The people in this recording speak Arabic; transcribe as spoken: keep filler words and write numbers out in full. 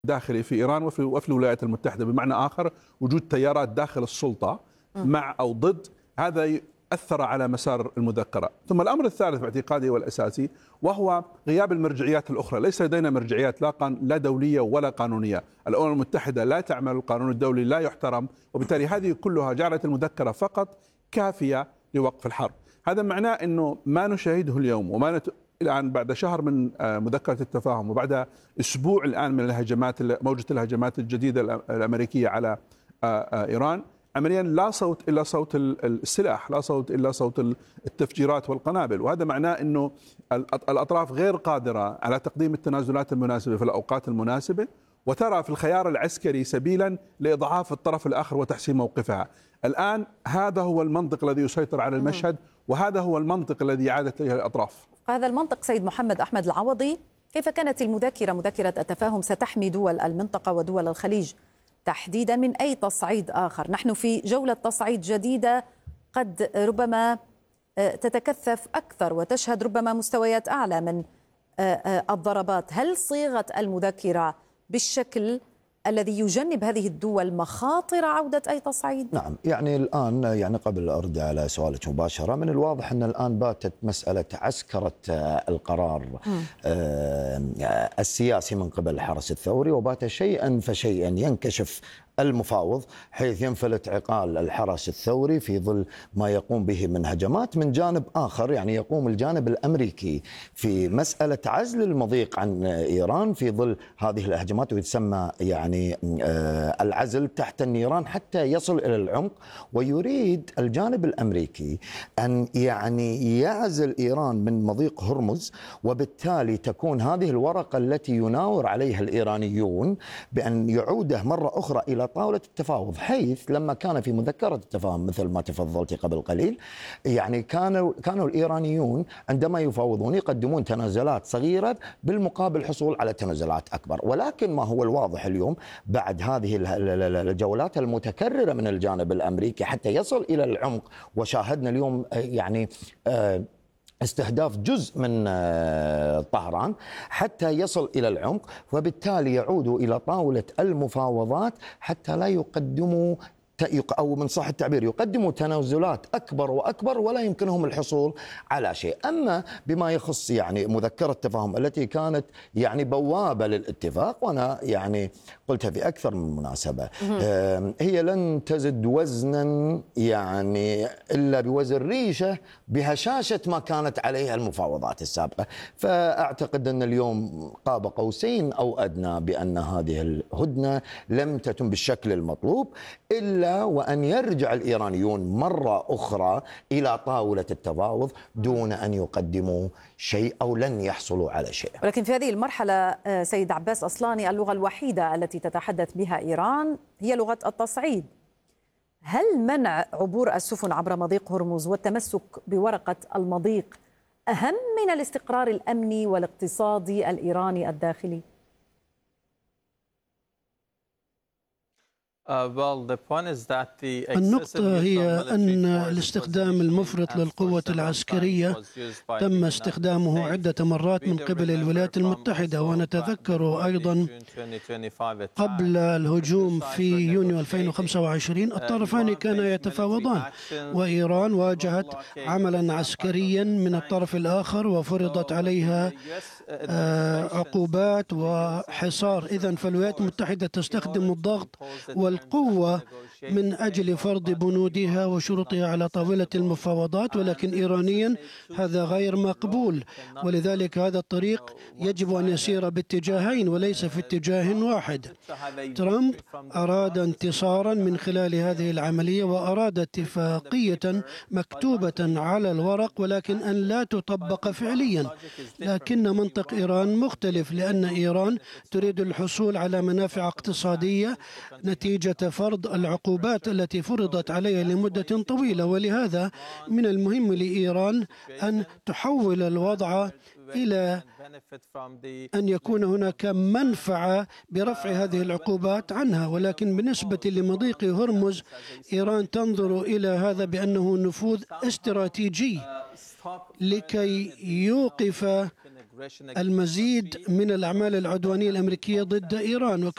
داخلي في إيران وفي, وفي الولايات المتحدة، بمعنى آخر وجود تيارات داخل السلطة مع أو ضد، هذا أثر على مسار المذكرة. ثم الأمر الثالث باعتقادي والأساسي وهو غياب المرجعيات الأخرى. ليس لدينا مرجعيات لا, قان لا دولية ولا قانونية. الأمم المتحدة لا تعمل، القانون الدولي لا يحترم، وبالتالي هذه كلها جعلت المذكرة فقط كافية لوقف الحرب. هذا معناه أنه ما نشاهده اليوم وما نت... الآن بعد شهر من مذكرة التفاهم وبعد أسبوع الآن من الهجمات، موجة الهجمات الجديدة الأمريكية على إيران، عمليا لا صوت إلا صوت السلاح، لا صوت إلا صوت التفجيرات والقنابل. وهذا معناه أنه الأطراف غير قادرة على تقديم التنازلات المناسبة في الأوقات المناسبة، وترى في الخيار العسكري سبيلا لإضعاف الطرف الآخر وتحسين موقفها. الآن هذا هو المنطق الذي يسيطر على المشهد، وهذا هو المنطق الذي عادت إليه الأطراف. هذا المنطق سيد محمد أحمد العوضي، كيف كانت المذاكرة مذاكرة التفاهم ستحمي دول المنطقة ودول الخليج تحديدا من أي تصعيد آخر؟ نحن في جولة تصعيد جديدة قد ربما تتكثف أكثر وتشهد ربما مستويات أعلى من الضربات. هل صيغت المذكرة بالشكل الذي يجنب هذه الدول مخاطر عودة أي تصعيد؟ نعم، يعني الآن يعني قبل أرد على سؤالك مباشرة، من الواضح أن الآن باتت مسألة عسكرة القرار السياسي من قبل الحرس الثوري، وبات شيئا فشيئا ينكشف المفاوض، حيث ينفلت عقال الحرس الثوري في ظل ما يقوم به من هجمات. من جانب آخر يعني يقوم الجانب الأمريكي في مسألة عزل المضيق عن إيران في ظل هذه الهجمات، ويتسمى يعني العزل تحت النيران حتى يصل إلى العمق. ويريد الجانب الأمريكي أن يعني يعزل إيران من مضيق هرمز، وبالتالي تكون هذه الورقة التي يناور عليها الإيرانيون بأن يعوده مرة أخرى إلى طاولة التفاوض، حيث لما كان في مذكرة التفاهم مثل ما تفضلت قبل قليل، يعني كانوا كانوا الإيرانيون عندما يفاوضون يقدمون تنازلات صغيرة بالمقابل حصول على تنازلات أكبر. ولكن ما هو الواضح اليوم بعد هذه الجولات المتكررة من الجانب الأمريكي حتى يصل إلى العمق، وشاهدنا اليوم يعني استهداف جزء من طهران حتى يصل إلى العمق، وبالتالي يعودوا إلى طاولة المفاوضات حتى لا يقدموا أو من صح التعبير يقدموا تنازلات أكبر وأكبر ولا يمكنهم الحصول على شيء. أما بما يخص يعني مذكرة التفاهم التي كانت يعني بوابة للاتفاق، وأنا يعني قلتها في أكثر من مناسبة، هي لن تزد وزنا يعني إلا بوزن ريشة بهشاشة ما كانت عليها المفاوضات السابقة. فأعتقد أن اليوم قاب قوسين أو أدنى بأن هذه الهدنة لم تتم بالشكل المطلوب، إلا وأن يرجع الإيرانيون مرة أخرى إلى طاولة التفاوض دون أن يقدموا شيء أو لن يحصلوا على شيء. ولكن في هذه المرحلة سيد عباس أصلاني، اللغة الوحيدة التي تتحدث بها إيران هي لغة التصعيد. هل منع عبور السفن عبر مضيق هرمز والتمسك بورقة المضيق أهم من الاستقرار الأمني والاقتصادي الإيراني الداخلي؟ النقطة هي أن الاستخدام المفرط للقوة العسكرية تم استخدامه عدة مرات من قبل الولايات المتحدة. ونتذكر أيضا قبل الهجوم في يونيو ألفين وخمسة وعشرين الطرفان كانا يتفاوضان، وإيران واجهت عملا عسكريا من الطرف الآخر وفرضت عليها عقوبات وحصار. إذن فالولايات المتحدة تستخدم الضغط والقوة من أجل فرض بنودها وشروطها على طاولة المفاوضات، ولكن إيرانيا هذا غير مقبول. ولذلك هذا الطريق يجب أن يسير باتجاهين وليس في اتجاه واحد. ترامب أراد انتصارا من خلال هذه العملية وأراد اتفاقية مكتوبة على الورق ولكن أن لا تطبق فعليا. لكن منطق إيران مختلف، لأن إيران تريد الحصول على منافع اقتصادية نتيجة فرض العقوبات التي فرضت عليها لمدة طويلة. ولهذا من المهم لإيران أن تحول الوضع إلى أن يكون هناك منفعة برفع هذه العقوبات عنها. ولكن بالنسبة لمضيق هرمز إيران تنظر إلى هذا بأنه نفوذ استراتيجي لكي يوقف المزيد من الأعمال العدوانية الأمريكية ضد إيران.